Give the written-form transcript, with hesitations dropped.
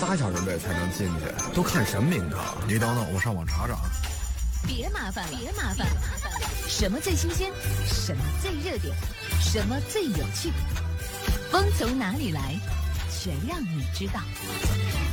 8小时内才能进去，都看什么名堂？ 你等等，我上网查查。 别麻烦了，什么最新鲜？什么最热点？什么最有趣？风从哪里来？全让你知道。